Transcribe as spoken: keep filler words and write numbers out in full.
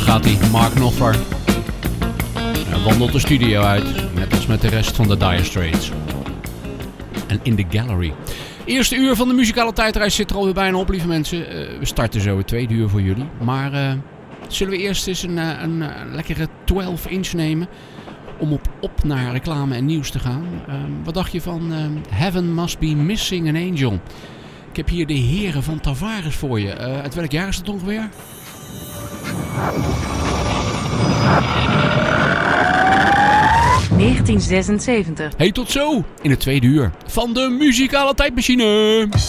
gaat hij, Mark Knopfler. Hij wandelt de studio uit, net als met de rest van de Dire Straits. En In The Gallery. Eerste uur van de muzikale tijdreis zit er alweer bijna op, lieve mensen. Uh, we starten zo het tweede uur voor jullie. Maar uh, zullen we eerst eens een, een, een, een lekkere twaalf inch nemen... om op, op naar reclame en nieuws te gaan. Uh, wat dacht je van uh, Heaven Must Be Missing an Angel? Ik heb hier de heren van Tavares voor je. Uh, uit welk jaar is dat ongeveer? negentien zesenzeventig. Hey, tot zo in het tweede uur van de muzikale tijdmachine.